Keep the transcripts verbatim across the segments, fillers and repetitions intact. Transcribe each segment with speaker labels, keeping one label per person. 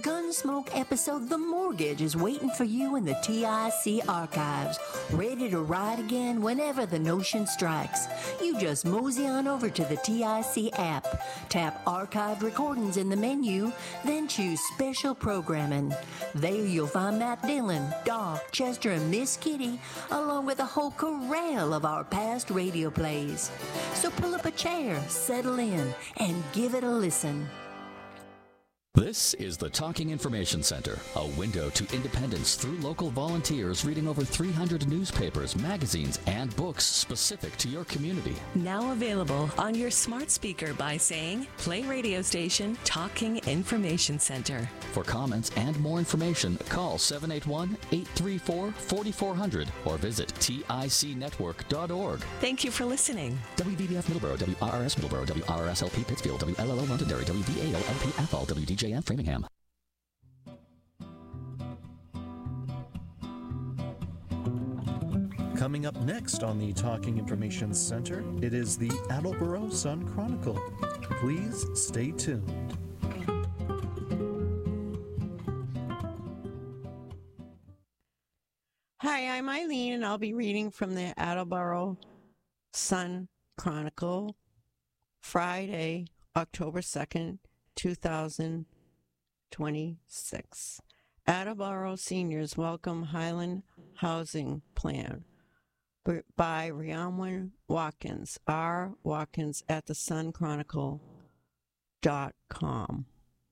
Speaker 1: Gunsmoke episode The Mortgage is waiting for you in the T I C archives, ready to ride again whenever the notion strikes. You just mosey on over to the T I C app, tap Archived Recordings in the menu, then choose Special Programming. There you'll find Matt Dillon, Doc, Chester, and Miss Kitty, along with a whole corral of our past radio plays. So pull up a chair, settle in, and give it a listen.
Speaker 2: This is the Talking Information Center, a window to independence through local volunteers reading over three hundred newspapers, magazines, and books specific to your community.
Speaker 3: Now available on your smart speaker by saying, play radio station Talking Information Center.
Speaker 2: For comments and more information, call seven eight one, eight three four, four four zero zero or visit T I C network dot org.
Speaker 3: Thank you for listening.
Speaker 2: W B B F Middleborough, W R R S Middleborough, W R R S L P Pittsfield, W L L O Londonderry, W V A O L P Athol, W D J F Framingham.
Speaker 4: Coming up next on the Talking Information Center, it is the Attleboro Sun Chronicle. Please stay tuned.
Speaker 5: Hi, I'm Eileen, and I'll be reading from the Attleboro Sun Chronicle, Friday, October second, two thousand twenty-six. Attleboro seniors welcome Highland Housing Plan by Rhiannon Watkins, R. Watkins at the sun chronicle dot com.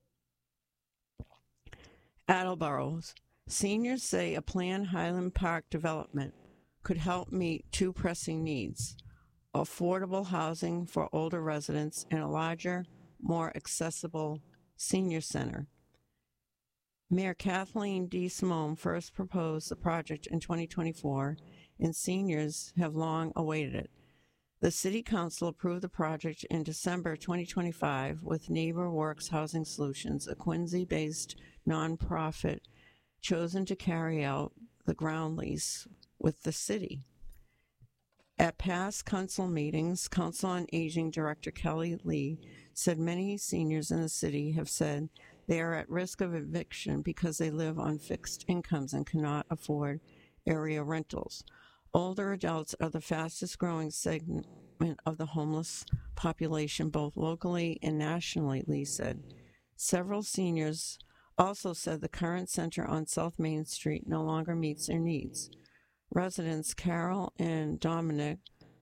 Speaker 5: Attleboro's seniors say a planned Highland Park development could help meet two pressing needs: affordable housing for older residents and a larger, more accessible senior center. Mayor Kathleen D. Simone first proposed the project in twenty twenty-four, and seniors have long awaited it. The City Council approved the project in December twenty twenty-five with NeighborWorks Housing Solutions, a Quincy-based nonprofit chosen to carry out the ground lease with the city. At past council meetings, Council on Aging Director Kelly Lee said many seniors in the city have said they are at risk of eviction because they live on fixed incomes and cannot afford area rentals. Older adults are the fastest growing segment of the homeless population, both locally and nationally, Lee said. Several seniors also said the current center on South Main Street no longer meets their needs. Residents Carol and Dominic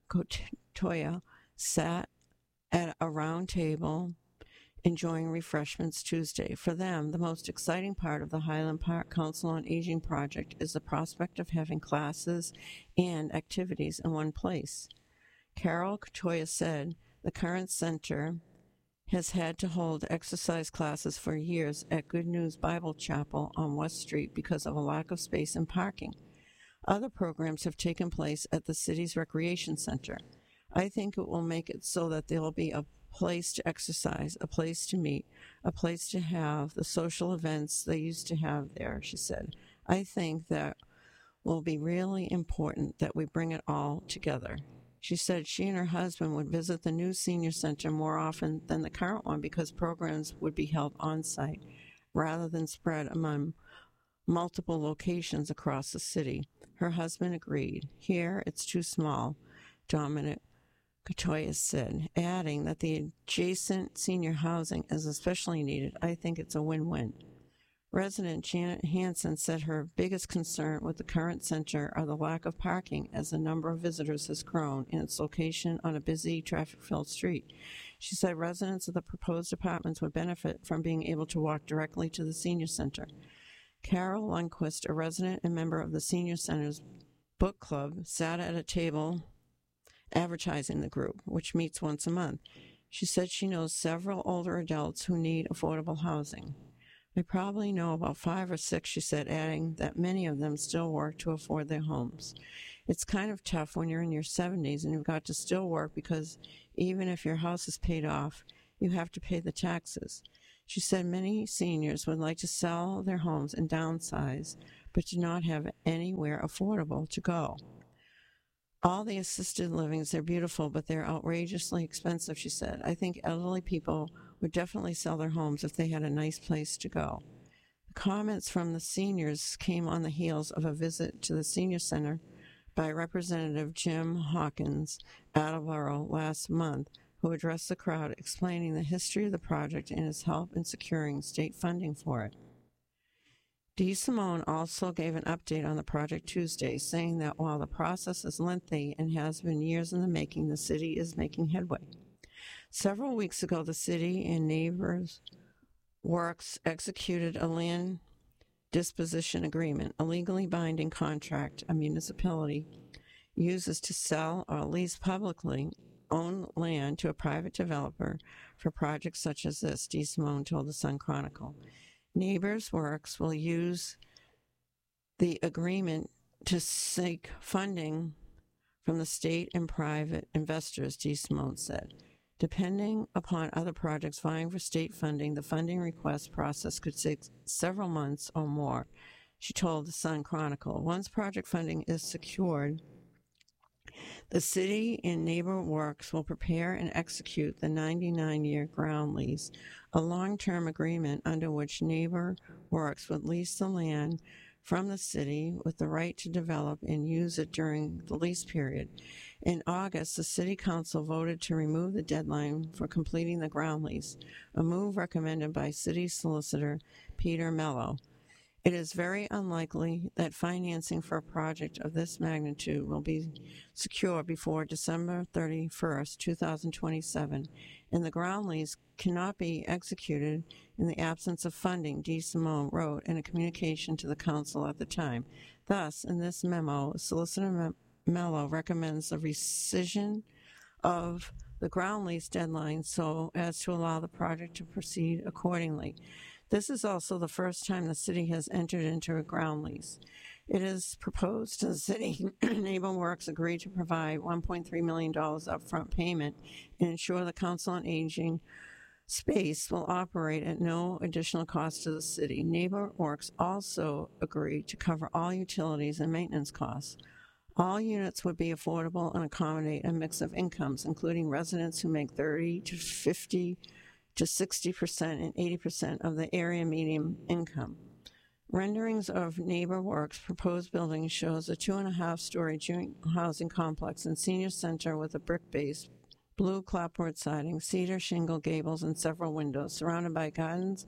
Speaker 5: Cotoya sat at a round table enjoying refreshments Tuesday. For them, the most exciting part of the Highland Park Council on Aging project is the prospect of having classes and activities in one place. Carol Cotoya said the current center has had to hold exercise classes for years at Good News Bible Chapel on West Street because of a lack of space and parking. Other programs have taken place at the city's recreation center. I think it will make it so that there will be a place to exercise, a place to meet, a place to have the social events they used to have there, she said. I think that will be really important that we bring it all together. She said she and her husband would visit the new senior center more often than the current one because programs would be held on-site rather than spread among multiple locations across the city. Her husband agreed. Here, it's too small, Dominic Cotoya said, adding that the adjacent senior housing is especially needed. I think it's a win-win. Resident Janet Hansen said her biggest concern with the current center are the lack of parking as the number of visitors has grown in its location on a busy, traffic-filled street. She said residents of the proposed apartments would benefit from being able to walk directly to the senior center. Carol Lundquist, a resident and member of the Senior Center's book club, sat at a table advertising the group, which meets once a month. She said she knows several older adults who need affordable housing. I probably know about five or six, she said, adding that many of them still work to afford their homes. It's kind of tough when you're in your seventies and you've got to still work because even if your house is paid off, you have to pay the taxes. She said many seniors would like to sell their homes and downsize, but do not have anywhere affordable to go. All the assisted livings, they're beautiful, but they're outrageously expensive, she said. I think elderly people would definitely sell their homes if they had a nice place to go. comments from the seniors came on the heels of a visit to the senior center by Representative Jim Hawkins, Attleboro, last month, who addressed the crowd explaining the history of the project and his help in securing state funding for it. DeSimone also gave an update on the project Tuesday, saying that while the process is lengthy and has been years in the making, the city is making headway. Several weeks ago, the city and Neighbors Works executed a land disposition agreement, a legally binding contract a municipality uses to sell or lease publicly owned land to a private developer for projects such as this, DeSimone told the Sun Chronicle. Neighbors Works will use the agreement to seek funding from the state and private investors, DeSimone said. Depending upon other projects vying for state funding, the funding request process could take several months or more, she told the Sun Chronicle. Once project funding is secured, the city and Neighbor Works will prepare and execute the ninety-nine-year ground lease, a long-term agreement under which Neighbor Works would lease the land from the city with the right to develop and use it during the lease period. In August, the City Council voted to remove the deadline for completing the ground lease, a move recommended by City Solicitor Peter Mello. It is very unlikely that financing for a project of this magnitude will be secure before December thirty-first, twenty twenty-seven, and the ground lease cannot be executed in the absence of funding, DeSimone wrote in a communication to the council at the time. Thus, in this memo, Solicitor Mello recommends a rescission of the ground lease deadline so as to allow the project to proceed accordingly. This is also the first time the city has entered into a ground lease. It is proposed the city Neighbor Works agreed to provide one point three million dollars upfront payment and ensure the Council on Aging space will operate at no additional cost to the city. Neighbor Works also agreed to cover all utilities and maintenance costs. All units would be affordable and accommodate a mix of incomes, including residents who make thirty to fifty to sixty percent and eighty percent of the area median income. Renderings of Neighbor Works' proposed building shows a two-and-a-half-story joint housing complex and senior center with a brick base, blue clapboard siding, cedar shingle gables, and several windows, surrounded by gardens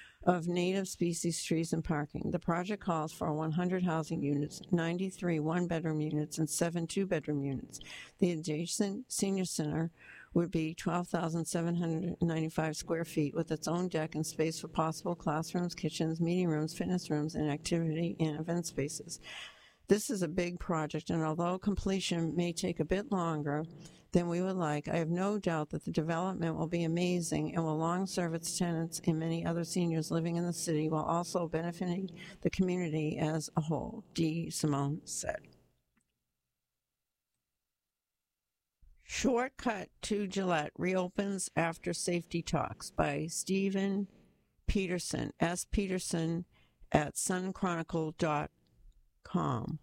Speaker 5: of native species trees and parking. The project calls for one hundred housing units, ninety-three one-bedroom units, and seven two-bedroom units. The adjacent senior center would be twelve thousand seven hundred ninety-five square feet with its own deck and space for possible classrooms, kitchens, meeting rooms, fitness rooms, and activity and event spaces. This is a big project, and although completion may take a bit longer than we would like, I have no doubt that the development will be amazing and will long serve its tenants and many other seniors living in the city while also benefiting the community as a whole, DeSimone said. Shortcut to Gillette reopens after safety talks by Stephen Peterson, S. Peterson at sun chronicle dot com.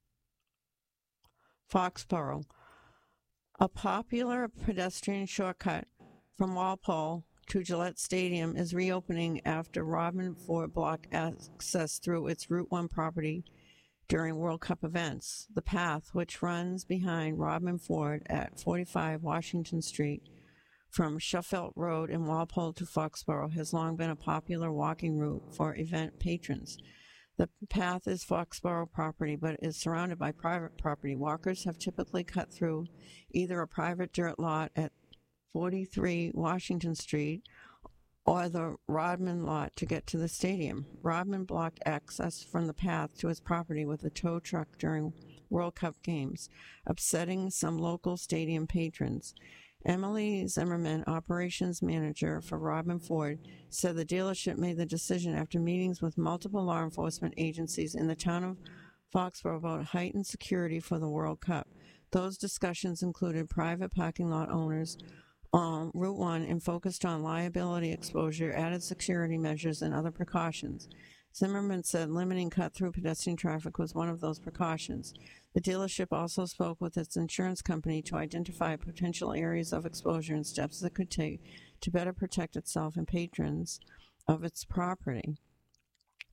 Speaker 5: Foxborough. A popular pedestrian shortcut from Walpole to Gillette Stadium is reopening after Robin Ford blocked access through its Route one property during World Cup events. The path, which runs behind Robin Ford at forty-five Washington Street from Sheffield Road in Walpole to Foxborough, has long been a popular walking route for event patrons. The path is Foxborough property, but is surrounded by private property. Walkers have typically cut through either a private dirt lot at forty-three Washington Street or the Rodman lot to get to the stadium. Rodman blocked access from the path to his property with a tow truck during World Cup games, upsetting some local stadium patrons. Emily Zimmerman, operations manager for Robin Ford, said the dealership made the decision after meetings with multiple law enforcement agencies in the town of Foxborough about heightened security for the World Cup. Those discussions included private parking lot owners on Route one and focused on liability exposure, added security measures, and other precautions. Zimmerman said limiting cut-through pedestrian traffic was one of those precautions. The dealership also spoke with its insurance company to identify potential areas of exposure and steps it could take to better protect itself and patrons of its property.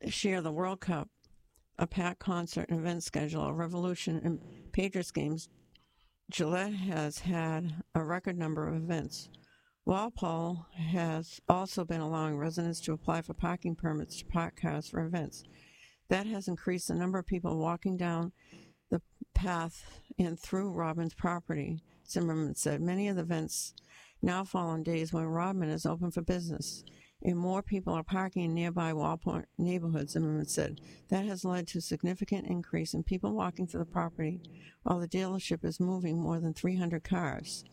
Speaker 5: this year, the World Cup, a packed concert and event schedule, a Revolution and Patriots games, Gillette has had a record number of events. Walpole has also been allowing residents to apply for parking permits to park cars for events. That has increased the number of people walking down the path and through Rodman's property, Zimmerman said. Many of the events now fall on days when Rodman is open for business, and more people are parking in nearby Walpole neighborhoods, Zimmerman said. That has led to a significant increase in people walking to the property, while the dealership is moving more than three hundred cars.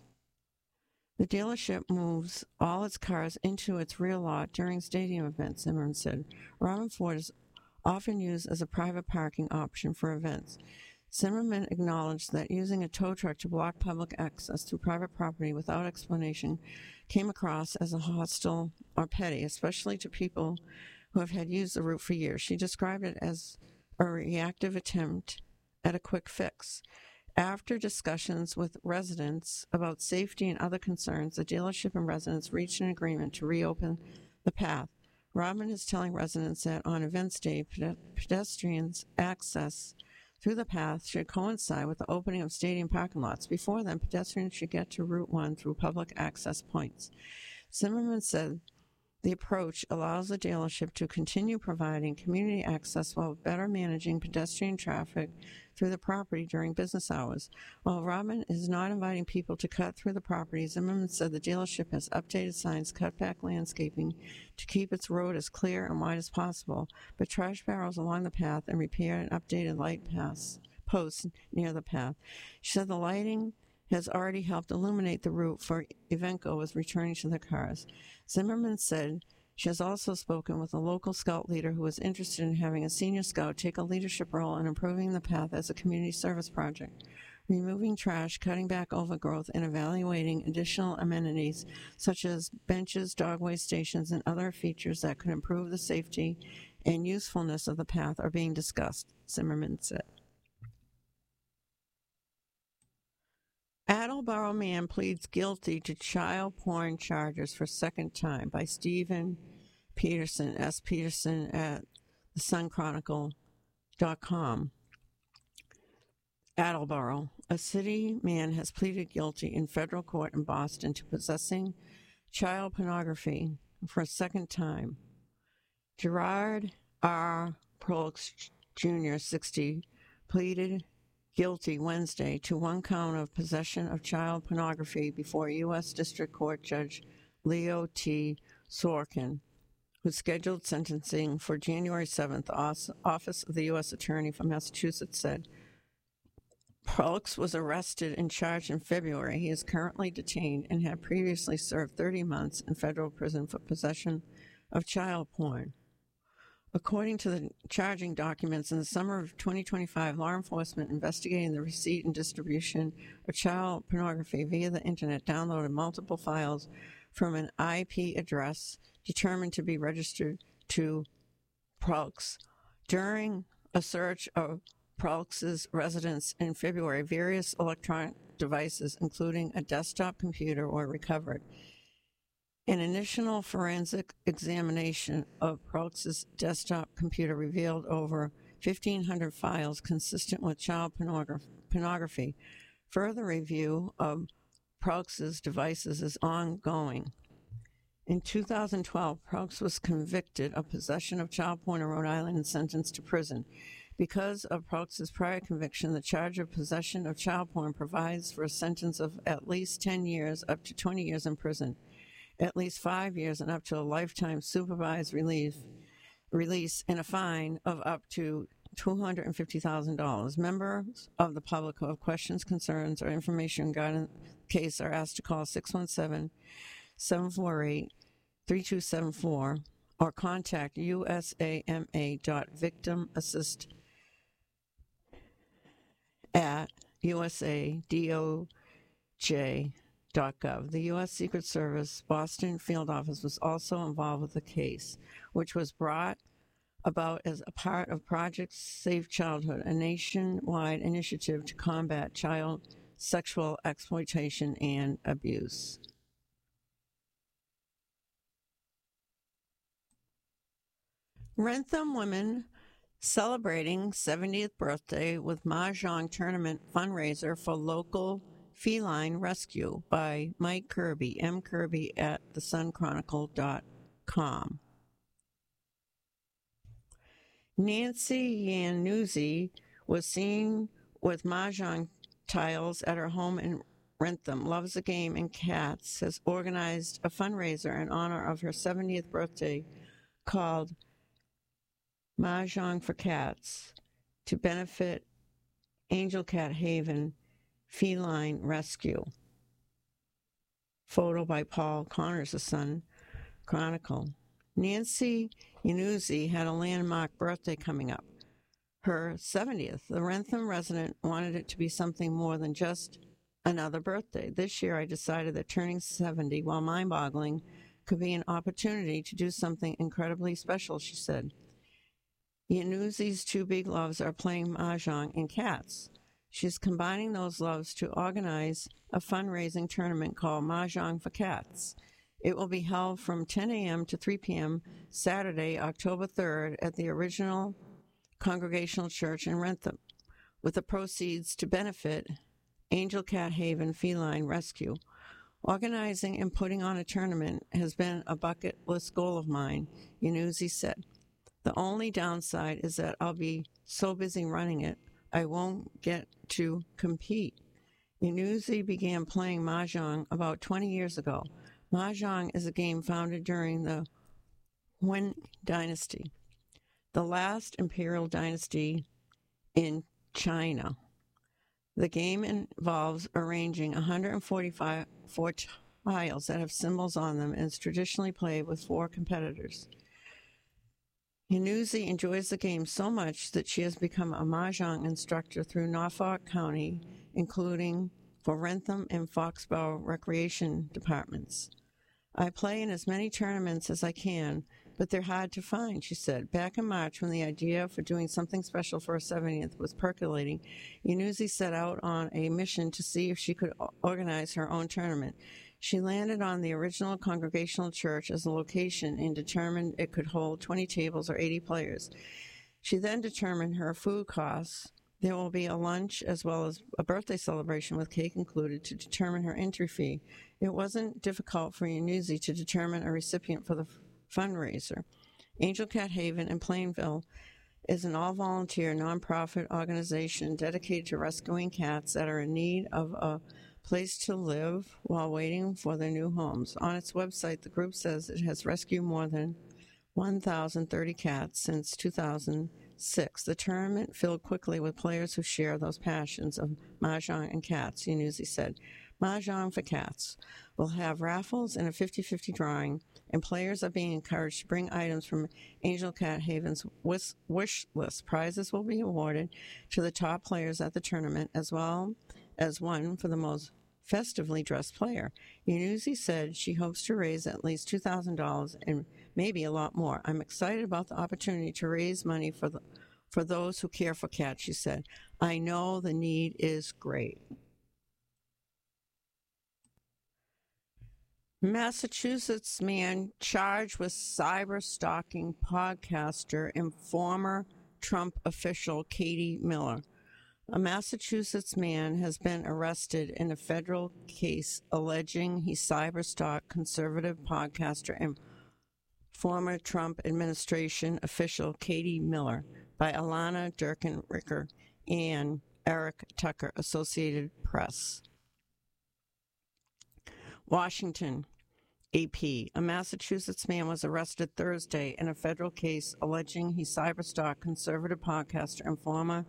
Speaker 5: The dealership moves all its cars into its rear lot during stadium events, Zimmerman said. Rodman Ford is often used as a private parking option for events. Zimmerman acknowledged that using a tow truck to block public access to private property without explanation came across as a hostile or petty, especially to people who have had used the route for years. She described it as a reactive attempt at a quick fix. After discussions with residents about safety and other concerns, the dealership and residents reached an agreement to reopen the path. Rodman is telling residents that on events day, pedestrians' access through the path should coincide with the opening of stadium parking lots. Before then, pedestrians should get to Route one through public access points. Zimmerman said the approach allows the dealership to continue providing community access while better managing pedestrian traffic through the property during business hours. While Rodman is not inviting people to cut through the property, Zimmerman said the dealership has updated signs, cut back landscaping to keep its road as clear and wide as possible, but trash barrels along the path and repaired and updated light paths, posts near the path. She said the lighting has already helped illuminate the route for event goers returning to their cars. Zimmerman said she has also spoken with a local scout leader who is interested in having a senior scout take a leadership role in improving the path as a community service project, removing trash, cutting back overgrowth, and evaluating additional amenities such as benches, dogway stations, and other features that could improve the safety and usefulness of the path are being discussed, Zimmerman said. Attleboro man pleads guilty to child porn charges for second time by Stephen Peterson, S. Peterson at the sun chronicle dot com. Attleboro, a city man has pleaded guilty in federal court in Boston to possessing child pornography for a second time. Gerard R. Prolix Junior, sixty, pleaded guilty Wednesday to one count of possession of child pornography before U S District Court Judge Leo T. Sorkin, who scheduled sentencing for January seventh. The Office of the U S Attorney for Massachusetts said Prolix was arrested and charged in February. He is currently detained and had previously served thirty months in federal prison for possession of child porn. According to the charging documents, in the summer of twenty twenty-five, law enforcement investigating the receipt and distribution of child pornography via the Internet downloaded multiple files from an I P address determined to be registered to Prolix. During a search of Prolix's residence in February, various electronic devices, including a desktop computer, were recovered. An initial forensic examination of Prolix's desktop computer revealed over fifteen hundred files consistent with child pornography. pornography. Further review of Prolix's devices is ongoing. In two thousand twelve, Prolix was convicted of possession of child porn in Rhode Island and sentenced to prison. Because of Prolix's prior conviction, the charge of possession of child porn provides for a sentence of at least ten years, up to twenty years in prison, at least five years and up to a lifetime supervised relief, release and a fine of up to two hundred fifty thousand dollars. Members of the public who have questions, concerns, or information regarding the case are asked to call six one seven, seven four eight, three two seven four or contact U S A M A dot victim assist at U S A D O J dot gov. The U S Secret Service Boston Field Office was also involved with the case, which was brought about as a part of Project Safe Childhood, a nationwide initiative to combat child sexual exploitation and abuse. Rentham women celebrating seventieth birthday with Mahjong tournament fundraiser for local feline rescue by Mike Kirby, M. Kirby at the sun chronicle dot com. Nancy Iannuzzi was seen with Mahjong tiles at her home in Rentham. Loves the game and cats, has organized a fundraiser in honor of her seventieth birthday called Mahjong for Cats to benefit Angel Cat Haven Feline Rescue. Photo by Paul Connors, the Sun Chronicle. Nancy Iannuzzi had a landmark birthday coming up, her seventieth. The Rentham resident wanted it to be something more than just another birthday. This year I decided that turning seventy, while mind-boggling, could be an opportunity to do something incredibly special, she said. Iannuzzi's two big loves are playing Mahjong and cats. She's combining those loves to organize a fundraising tournament called Mahjong for Cats. It will be held from ten a.m. to three p.m. Saturday, October third at the original Congregational Church in Rentham, with the proceeds to benefit Angel Cat Haven Feline Rescue. Organizing and putting on a tournament has been a bucket list goal of mine, Iannuzzi said. The only downside is that I'll be so busy running it, I won't get to compete. Iannuzzi began playing Mahjong about twenty years ago. Mahjong is a game founded during the Yuan dynasty, the last imperial dynasty in China. The game involves arranging one hundred forty-five four tiles that have symbols on them and is traditionally played with four competitors. Iannuzzi enjoys the game so much that she has become a Mahjong instructor through Norfolk County, including for Rentham and Foxborough Recreation Departments. I play in as many tournaments as I can, but they're hard to find, she said. Back in March, when the idea for doing something special for her seventieth was percolating, Iannuzzi set out on a mission to see if she could organize her own tournament. She landed on the original Congregational Church as a location and determined it could hold twenty tables or eighty players. She then determined her food costs. There will be a lunch as well as a birthday celebration with cake included to determine her entry fee. It wasn't difficult for Iannuzzi to determine a recipient for the fundraiser. Angel Cat Haven in Plainville is an all-volunteer nonprofit organization dedicated to rescuing cats that are in need of a place to live while waiting for their new homes. On its website, the group says it has rescued more than one thousand thirty cats since two thousand six. The tournament filled quickly with players who share those passions of Mahjong and cats, Iannuzzi said. Mahjong for Cats will have raffles and a fifty-fifty drawing, and players are being encouraged to bring items from Angel Cat Haven's wish, wish list. Prizes will be awarded to the top players at the tournament, as well as one for the most festively dressed player. Iannuzzi said she hopes to raise at least two thousand dollars and maybe a lot more. I'm excited about the opportunity to raise money for the, for those who care for cats, she said. I know the need is great. Massachusetts man charged with cyber-stalking podcaster and former Trump official Katie Miller. A Massachusetts man has been arrested in a federal case alleging he cyber-stalked conservative podcaster and former Trump administration official Katie Miller by Alana Durkin-Ricker and Eric Tucker, Associated Press. Washington, A P. A Massachusetts man was arrested Thursday in a federal case alleging he cyberstalked conservative podcaster and former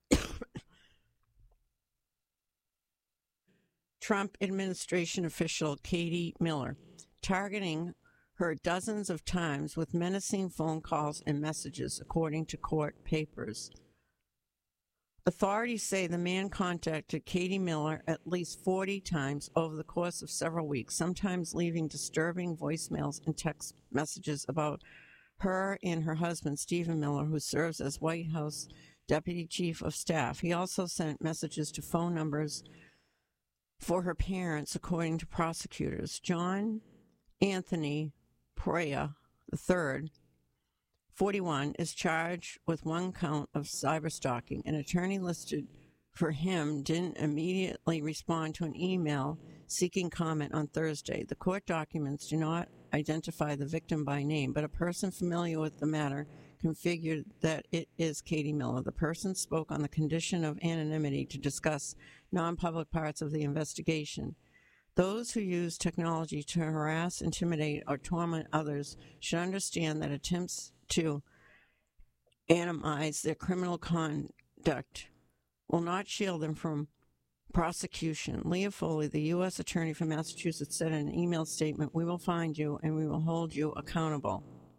Speaker 5: Trump administration official Katie Miller, targeting her dozens of times with menacing phone calls and messages, according to court papers. Authorities say the man contacted Katie Miller at least forty times over the course of several weeks, sometimes leaving disturbing voicemails and text messages about her and her husband, Stephen Miller, who serves as White House Deputy Chief of Staff. He also sent messages to phone numbers for her parents, according to prosecutors. John Anthony Perea the third, forty-one, is charged with one count of cyberstalking. An attorney listed for him didn't immediately respond to an email seeking comment on Thursday. The court documents do not identify the victim by name, but a person familiar with the matter can figure that it is Katie Miller. The person spoke on the condition of anonymity to discuss non-public parts of the investigation. Those who use technology to harass, intimidate, or torment others should understand that attempts to anonymize their criminal conduct will not shield them from prosecution. Leah Foley, the U S Attorney for Massachusetts, said in an email statement, "We will find you and we will hold you accountable."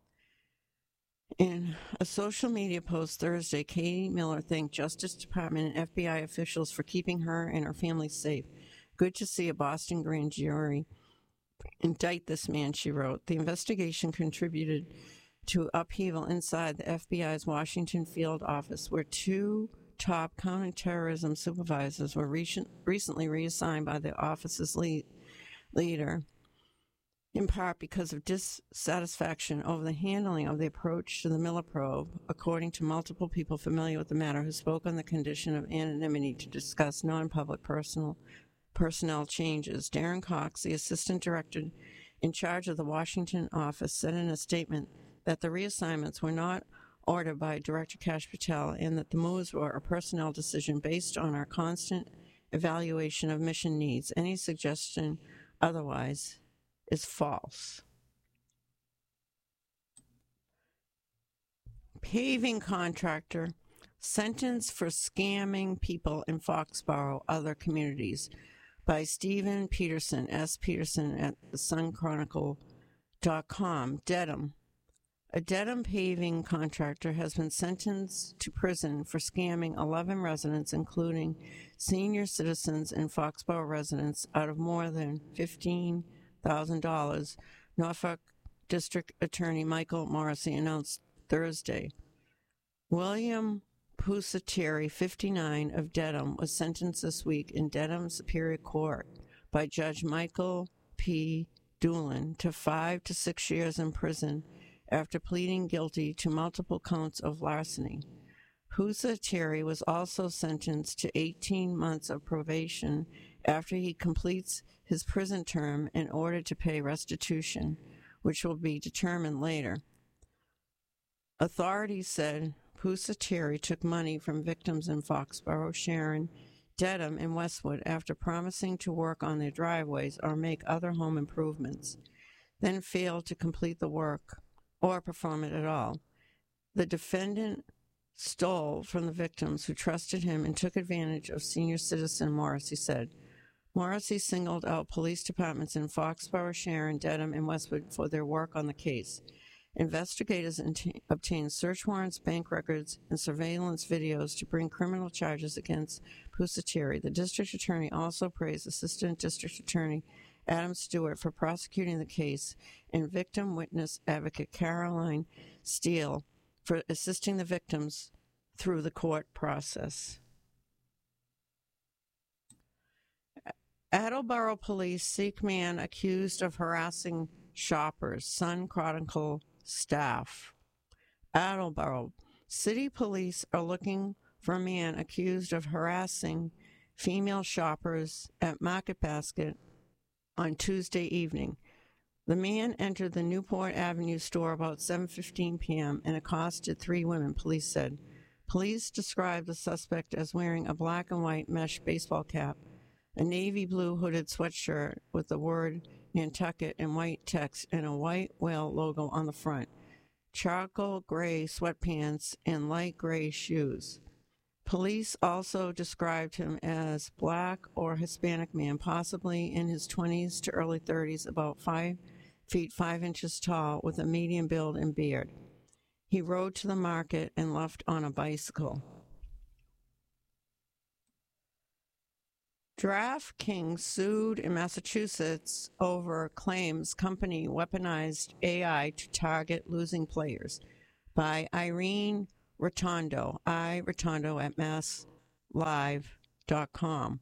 Speaker 5: In a social media post Thursday, Katie Miller thanked Justice Department and F B I officials for keeping her and her family safe. "Good to see a Boston grand jury indict this man," she wrote. The investigation contributed to upheaval inside the F B I's Washington field office, where two top counterterrorism supervisors were recent, recently reassigned by the office's lead, leader, in part because of dissatisfaction over the handling of the approach to the Miller probe, according to multiple people familiar with the matter who spoke on the condition of anonymity to discuss non-public personal personnel changes. Darren Cox, the assistant director in charge of the Washington office, said in a statement that the reassignments were not ordered by Director Kash Patel and that the moves were a personnel decision based on our constant evaluation of mission needs. Any suggestion otherwise is false. Paving contractor sentenced for scamming people in Foxborough, other communities, by Stephen Peterson, S. Peterson at the Sun Chronicle dot com. Dedham. A Dedham paving contractor has been sentenced to prison for scamming eleven residents, including senior citizens and Foxborough residents, out of more than fifteen thousand dollars, Norfolk District Attorney Michael Morrissey announced Thursday. William Pusateri, fifty-nine, of Dedham, was sentenced this week in Dedham Superior Court by Judge Michael P. Doolin to five to six years in prison after pleading guilty to multiple counts of larceny. Pusateri was also sentenced to eighteen months of probation after he completes his prison term in order to pay restitution, which will be determined later. Authorities said Pusateri took money from victims in Foxborough, Sharon, Dedham, and Westwood after promising to work on their driveways or make other home improvements, then failed to complete the work or perform it at all. The defendant stole from the victims who trusted him and took advantage of senior citizen, Morrissey said. Morrissey singled out police departments in Foxborough, Sharon, Dedham, and Westwood for their work on the case. Investigators int- obtained search warrants, bank records, and surveillance videos to bring criminal charges against Pusateri. The district attorney also praised Assistant District Attorney Adam Stewart for prosecuting the case and victim witness advocate Caroline Steele for assisting the victims through the court process. Attleboro police seek man accused of harassing shoppers, Sun Chronicle staff. Attleboro. City police are looking for a man accused of harassing female shoppers at Market Basket on Tuesday evening. The man entered the Newport Avenue store about seven fifteen p.m. and accosted three women, police said. Police described the suspect as wearing a black and white mesh baseball cap, a navy blue hooded sweatshirt with the word Nantucket in white text and a white whale logo on the front, charcoal gray sweatpants, and light gray shoes. Police also described him as black or Hispanic man, possibly in his twenties to early thirties, about five feet five inches tall, with a medium build and beard. He rode to the market and left on a bicycle. DraftKings sued in Massachusetts over claims company weaponized A I to target losing players, by Irene Rotondo, I Rotondo at mass live dot com.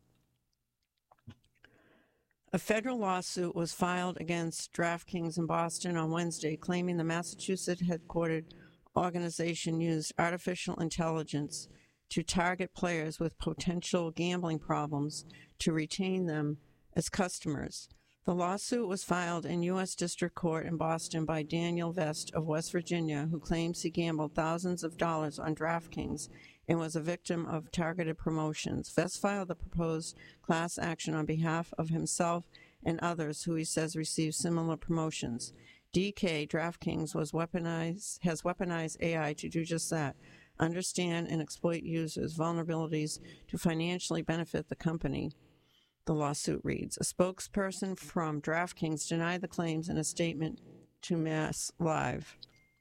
Speaker 5: A federal lawsuit was filed against DraftKings in Boston on Wednesday, claiming the Massachusetts headquartered organization used artificial intelligence to target players with potential gambling problems to retain them as customers. The lawsuit was filed in U S District Court in Boston by Daniel Vest of West Virginia, who claims he gambled thousands of dollars on DraftKings and was a victim of targeted promotions. Vest filed the proposed class action on behalf of himself and others who he says received similar promotions. D K DraftKings was weaponized, has weaponized A I to do just that, understand and exploit users' vulnerabilities to financially benefit the company. The lawsuit reads, a spokesperson from DraftKings denied the claims in a statement to Mass Live.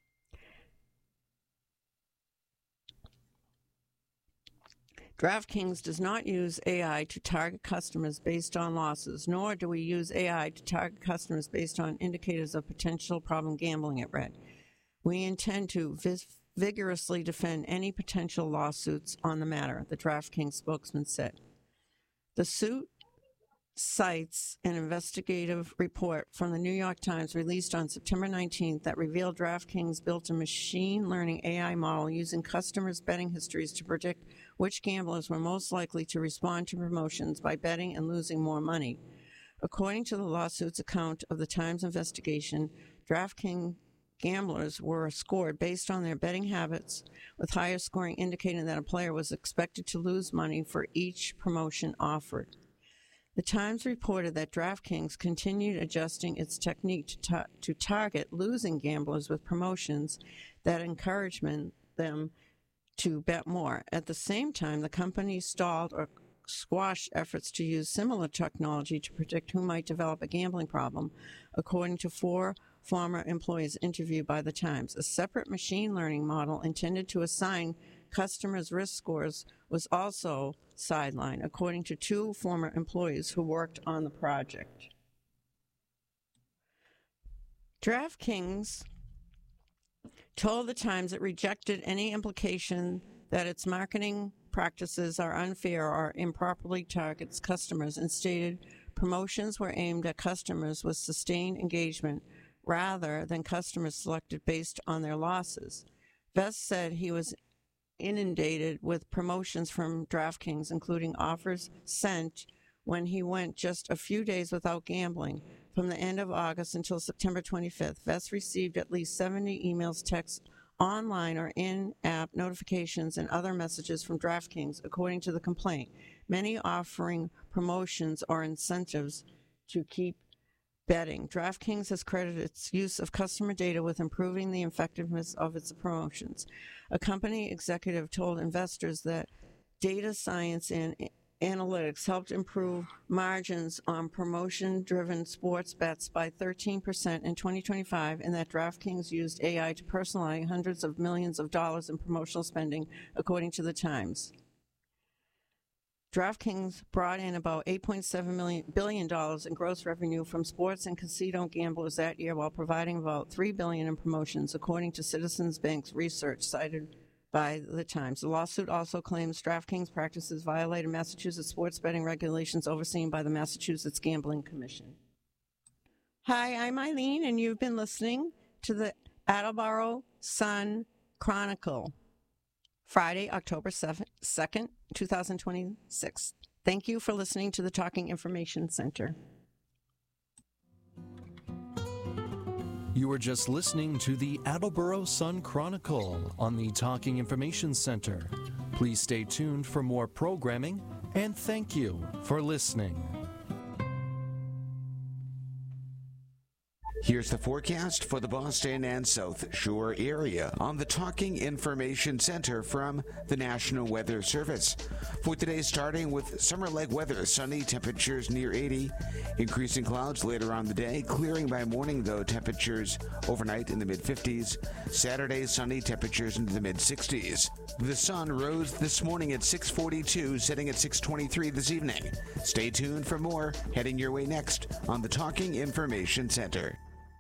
Speaker 5: DraftKings does not use A I to target customers based on losses, nor do we use A I to target customers based on indicators of potential problem gambling, it read. We intend to vis- vigorously defend any potential lawsuits on the matter, the DraftKings spokesman said. The suit cites an investigative report from the New York Times released on September nineteenth that revealed DraftKings built a machine learning A I model using customers' betting histories to predict which gamblers were most likely to respond to promotions by betting and losing more money. According to the lawsuit's account of the Times investigation, DraftKings gamblers were scored based on their betting habits, with higher scoring indicating that a player was expected to lose money for each promotion offered. The Times reported that DraftKings continued adjusting its technique to, ta- to target losing gamblers with promotions that encouraged them to bet more. At the same time, the company stalled or squashed efforts to use similar technology to predict who might develop a gambling problem, according to four former employees interviewed by the Times. A separate machine learning model intended to assign customers' risk scores was also sidelined, according to two former employees who worked on the project. DraftKings told the Times it rejected any implication that its marketing practices are unfair or improperly targets customers, and stated promotions were aimed at customers with sustained engagement rather than customers selected based on their losses. Vest said he was inundated with promotions from DraftKings, including offers sent when he went just a few days without gambling. From the end of August until September twenty-fifth, Vest received at least seventy emails, texts, online or in-app notifications, and other messages from DraftKings, according to the complaint, many offering promotions or incentives to keep betting. DraftKings has credited its use of customer data with improving the effectiveness of its promotions. A company executive told investors that data science and analytics helped improve margins on promotion-driven sports bets by thirteen percent in twenty twenty-five, and that DraftKings used A I to personalize hundreds of millions of dollars in promotional spending, according to the Times. DraftKings brought in about eight point seven billion dollars in gross revenue from sports and casino gamblers that year, while providing about three billion dollars in promotions, according to Citizens Bank's research cited by the Times. The lawsuit also claims DraftKings practices violated Massachusetts sports betting regulations overseen by the Massachusetts Gambling Commission. Hi, I'm Eileen, and you've been listening to the Attleboro Sun Chronicle, Friday, October second, twenty twenty-six. Thank you for listening to the Talking Information Center.
Speaker 4: You were just listening to the Attleboro Sun Chronicle on the Talking Information Center. Please stay tuned for more programming, and thank you for listening.
Speaker 6: Here's the forecast for the Boston and South Shore area on the Talking Information Center from the National Weather Service. For today, starting with summer-like weather, sunny, temperatures near eighty, increasing clouds later on the day, clearing by morning, though, temperatures overnight in the mid-fifties. Saturday, sunny, temperatures into the mid-sixties. The sun rose this morning at six forty-two, setting at six twenty-three this evening. Stay tuned for more heading your way next on the Talking Information Center.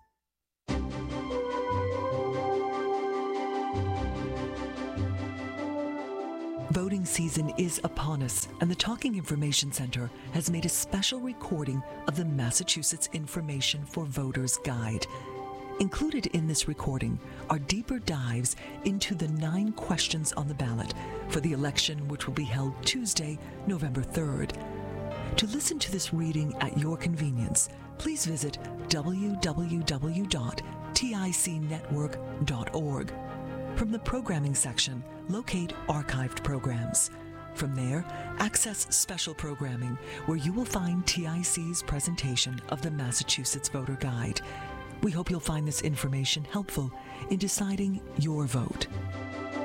Speaker 7: Voting season is upon us, and the Talking Information Center has made a special recording of the Massachusetts Information for Voters Guide. Included in this recording are deeper dives into the nine questions on the ballot for the election which will be held Tuesday, November third. To listen to this reading at your convenience, please visit w w w dot tic network dot org. From the programming section, locate archived programs. From there, access special programming, where you will find T I C's presentation of the Massachusetts Voter Guide. We hope you'll find this information helpful in deciding your vote.